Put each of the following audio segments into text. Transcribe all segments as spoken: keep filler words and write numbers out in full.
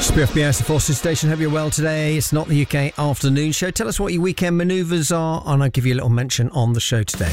It's B F B S, the Forces Station. Hope you're well today. It's not the U K afternoon show. Tell us what your weekend manoeuvres are, and I'll give you a little mention on the show today.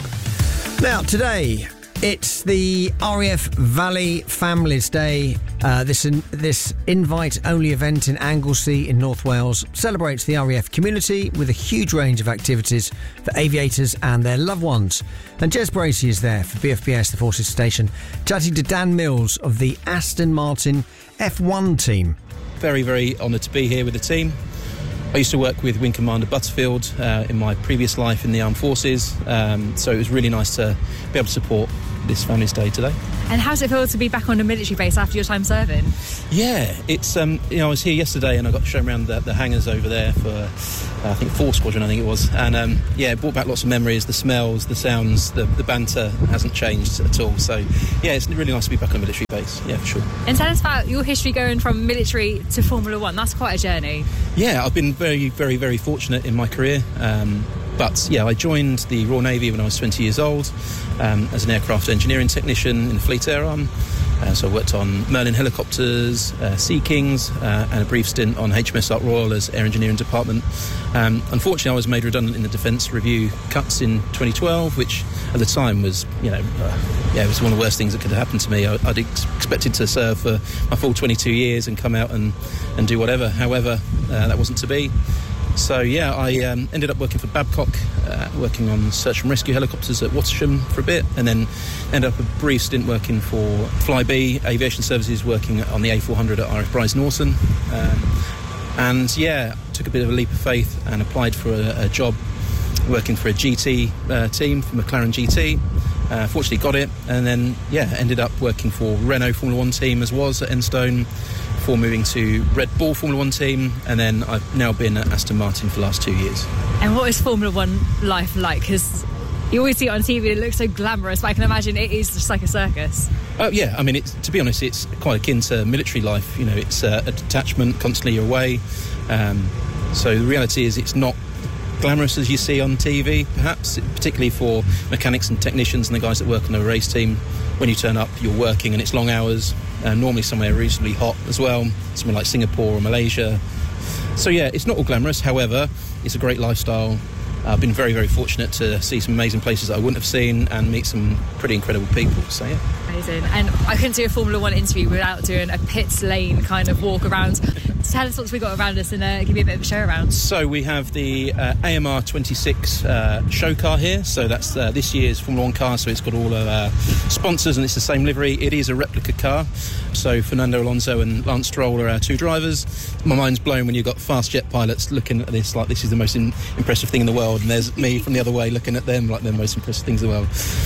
Now, today, it's the R A F Valley Families Day. Uh, this in, this invite-only event in Anglesey in North Wales celebrates the R A F community with a huge range of activities for aviators and their loved ones. And Jez Bracey is there for B F B S, the Forces Station, chatting to Dan Mills of the Aston Martin F one team. Very, very honoured to be here with the team. I used to work with Wing Commander Butterfield uh, in my previous life in the Armed Forces, um, so it was really nice to be able to support this Families Day today. And how does it feel to be back on a military base after your time serving? Yeah, it's um, you know I was here yesterday and I got shown around the, the hangars over there for uh, I think four squadron I think it was, and um, yeah, it brought back lots of memories. The smells, the sounds, the, the banter hasn't changed at all. So yeah, it's really nice to be back on a military base. Yeah, for sure. And tell us about your history going from military to Formula One. That's quite a journey. Yeah, I've been very, very, very fortunate in my career. Um, But, yeah, I joined the Royal Navy when I was twenty years old um, as an aircraft engineering technician in the Fleet Air Arm. Uh, so I worked on Merlin helicopters, uh, Sea Kings, uh, and a brief stint on H M S Ark Royal as Air Engineering Department. Um, unfortunately, I was made redundant in the Defence Review cuts in twenty twelve, which at the time was, you know, uh, yeah, it was one of the worst things that could have happened to me. I, I'd ex- expected to serve for my full twenty-two years and come out and, and do whatever. However, uh, that wasn't to be. So, yeah, I um, ended up working for Babcock, uh, working on search and rescue helicopters at Watersham for a bit, and then ended up a brief stint working for Flybe Aviation Services, working on the A four hundred at R F Bryce Norton. Um, and, yeah, took a bit of a leap of faith and applied for a, a job working for a G T uh, team, for McLaren G T. Uh, fortunately got it, and then, yeah, ended up working for Renault Formula One team as was at Enstone, before moving to Red Bull Formula One team, and then I've now been at Aston Martin for the last two years. And what is Formula One life like? Because you always see it on T V and it looks so glamorous, but I can imagine it is just like a circus. Oh, yeah, I mean, it's, to be honest, it's quite akin to military life. You know, it's uh, a detachment, constantly you're away. Um, so the reality is it's not glamorous as you see on T V, perhaps, particularly for mechanics and technicians and the guys that work on the race team. When you turn up, you're working and it's long hours, uh, normally somewhere reasonably hot as well, somewhere like Singapore or Malaysia. So yeah, it's not all glamorous, however, it's a great lifestyle. I've been very, very fortunate to see some amazing places that I wouldn't have seen and meet some pretty incredible people, so yeah. Amazing. And I couldn't do a Formula One interview without doing a pits lane kind of walk around. Tell us what we got around us and uh, give you a bit of a show around. So we have the uh, A M R twenty-six uh, show car here. So that's uh, this year's Formula One car. So it's got all of our sponsors and it's the same livery. It is a replica car. So Fernando Alonso and Lance Stroll are our two drivers. My mind's blown when you've got fast jet pilots looking at this like this is the most in- impressive thing in the world. And there's me from the other way looking at them like they're the most impressive things in the world.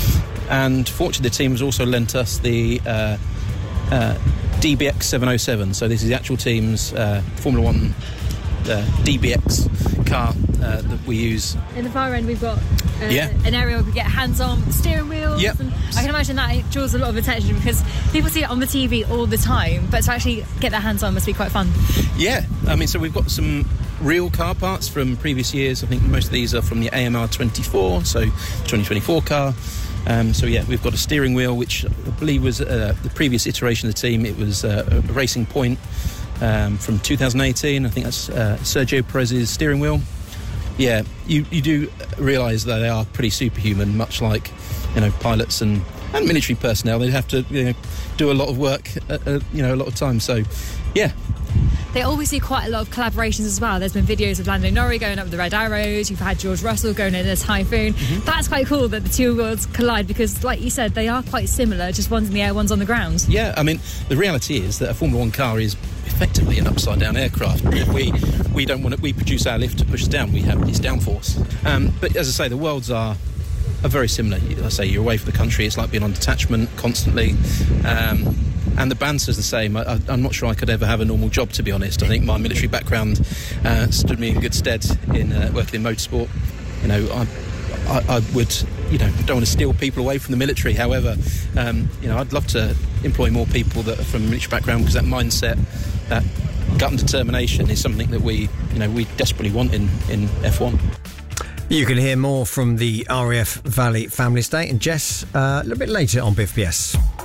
And fortunately, the team has also lent us the uh, uh, D B X seven oh seven. So this is the actual team's uh, Formula One uh, D B X car uh, that we use. In the far end, we've got uh, yeah. an area where we get hands-on with the steering wheels. Yep. And I can imagine that it draws a lot of attention because people see it on the T V all the time, but to actually get their hands on must be quite fun. Yeah, I mean, so we've got some real car parts from previous years. I think most of these are from the A M R twenty-four, so twenty twenty-four car. Um, so yeah, we've got a steering wheel, which I believe was uh, the previous iteration of the team. It was uh, a Racing Point um, from two thousand eighteen. I think that's uh, Sergio Perez's steering wheel. Yeah, you, you do realise that they are pretty superhuman, much like, you know, pilots and, and military personnel. They have to, you know, do a lot of work, at, uh, you know, a lot of time. So, yeah. They always do quite a lot of collaborations as well. There's been videos of Lando Norris going up with the Red Arrows. You've had George Russell going in a Typhoon. Mm-hmm. That's quite cool that the two worlds collide because, like you said, they are quite similar. Just one's in the air, one's on the ground. Yeah, I mean, the reality is that a Formula One car is effectively an upside-down aircraft. we we don't want to, we produce our lift to push us down. We have this downforce. Um, but as I say, the worlds are are very similar. I say you're away from the country. It's like being on detachment constantly. Um, And the banter's the same. I, I'm not sure I could ever have a normal job, to be honest. I think my military background uh, stood me in good stead in uh, working in motorsport. You know, I, I, I would, you know, don't want to steal people away from the military. However, um, you know, I'd love to employ more people that are from a military background because that mindset, that gut and determination is something that we, you know, we desperately want in, in F one. You can hear more from the R A F Valley Families Day and Jess uh, a little bit later on B F B S.